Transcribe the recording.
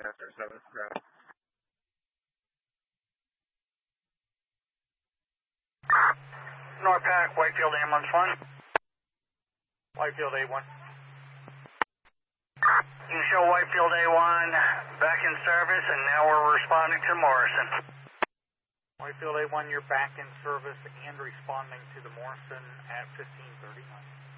after 7. Ground. North Pack, Whitefield Ambulance 1. Whitefield A1. You show Whitefield A1 back in service, and now we're responding to Morrison. Whitefield A1, you're back in service and responding to the Morrison at 1539.